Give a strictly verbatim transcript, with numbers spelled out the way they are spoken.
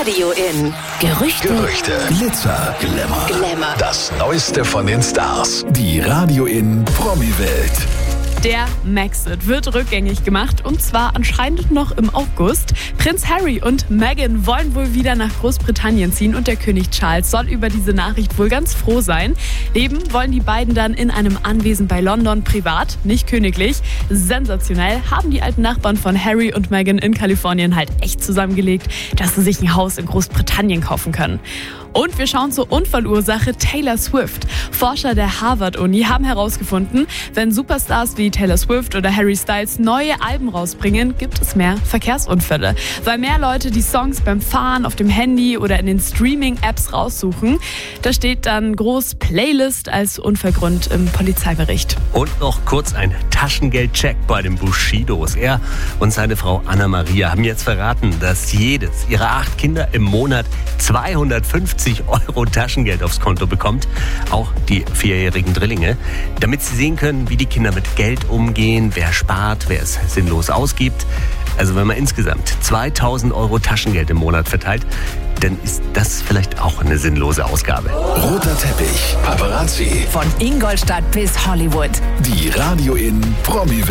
Radio in Gerüchte, Gerüchte, Glitzer, Glamour, Glamour. Das Neueste von den Stars. Die Radio in Promi-Welt. Der Maxit wird rückgängig gemacht und zwar anscheinend noch im August. Prinz Harry und Meghan wollen wohl wieder nach Großbritannien ziehen und der König Charles soll über diese Nachricht wohl ganz froh sein. Leben wollen die beiden dann in einem Anwesen bei London privat, nicht königlich. Sensationell haben die alten Nachbarn von Harry und Meghan in Kalifornien halt echt zusammengelegt, dass sie sich ein Haus in Großbritannien kaufen können. Und wir schauen zur Unfallursache Taylor Swift. Forscher der Harvard-Uni haben herausgefunden, wenn Superstars wie Taylor Swift oder Harry Styles neue Alben rausbringen, gibt es mehr Verkehrsunfälle. Weil mehr Leute die Songs beim Fahren auf dem Handy oder in den Streaming-Apps raussuchen. Da steht dann groß Playlist als Unfallgrund im Polizeibericht. Und noch kurz ein Taschengeldcheck bei den Bushidos. Er und seine Frau Anna-Maria haben jetzt verraten, dass jedes ihrer acht Kinder im Monat zweihundertfünfzig Euro Taschengeld aufs Konto bekommt. Auch die vierjährigen Drillinge. Damit sie sehen können, wie die Kinder mit Geld umgehen, wer spart, wer es sinnlos ausgibt. Also wenn man insgesamt zweitausend Euro Taschengeld im Monat verteilt, dann ist das vielleicht auch eine sinnlose Ausgabe. Roter Teppich, Paparazzi. Von Ingolstadt bis Hollywood. Die Radio in Promi-Welt.